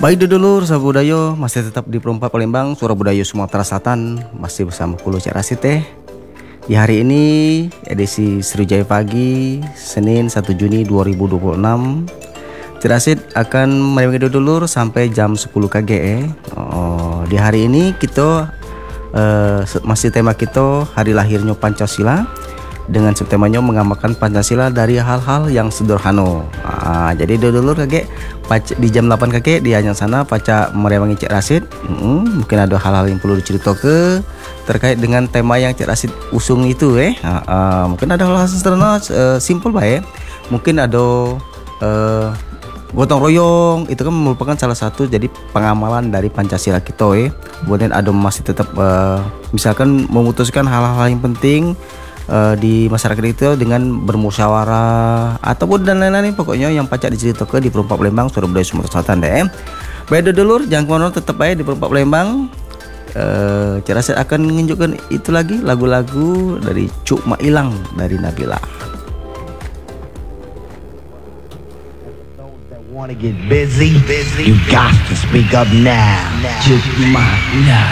Baik dulur, sahabat budaya, masih tetap di Perumpak Palembang, Suara Budaya Sumatera Selatan, masih bersama Kulu Cak Rasid teh. Di hari ini edisi Sriwijaya Pagi, Senin 1 Juni 2026. Cak Rasid akan menemani dulur sampai jam 10 KG. Di hari ini kita masih tema kita hari lahirnya Pancasila, dengan subtemanya mengamalkan Pancasila dari hal-hal yang sederhana. Jadi dulur kakek di jam 8 kakek di hanya sana paca merewangi Cak Rasid. Mungkin ada hal-hal yang perlu diceritakan terkait dengan tema yang Cak Rasid usung itu. Mungkin ada hal-hal sederhana, simple baik. Mungkin ada gotong royong, itu kan merupakan salah satu jadi pengamalan dari Pancasila kita. Kemudian ada masih tetap misalkan memutuskan hal-hal yang penting di masyarakat itu dengan bermusyawarah ataupun dan lain-lain, pokoknya yang pacak diceritakan di Perumpak Palembang, Suara Budaya Sumatera Selatan deh. Baik dulur, jangan kemana tetap aja di Perumpak Palembang. Cak Rasid akan menunjukkan itu lagi lagu-lagu dari Cuk Mak Ilang dari Nabila. Wanna get busy? You got to speak up now. Cuk Mak Ilang.